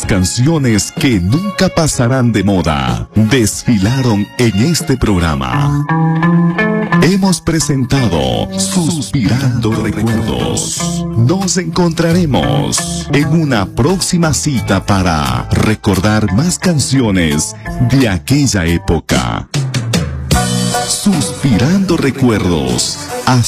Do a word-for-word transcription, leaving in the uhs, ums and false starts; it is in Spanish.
canciones que nunca pasarán de moda desfilaron en este programa. Hemos presentado Suspirando Recuerdos. Nos encontraremos en una próxima cita para recordar más canciones de aquella época. Suspirando Recuerdos.